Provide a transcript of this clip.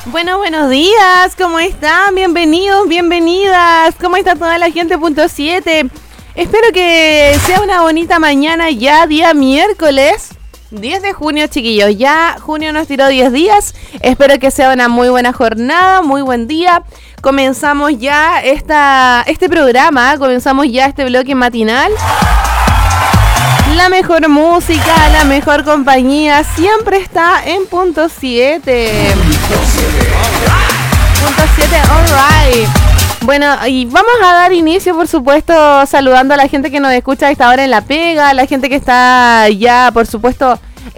Buenos días, ¿cómo están? Bienvenidos, bienvenidas. ¿Cómo está toda la gente? Punto 7. Espero que sea una bonita mañana ya, día miércoles 10 de junio, chiquillos. Ya junio nos tiró 10 días. Espero que sea una muy buena jornada, muy buen día. Comenzamos ya este programa, comenzamos ya este bloque matinal. La mejor música, la mejor compañía siempre está en punto 7. Punto 7, alright. Bueno, y vamos a dar inicio, por supuesto, saludando a la gente que nos escucha a esta hora en la pega, a la gente que está ya, por supuesto,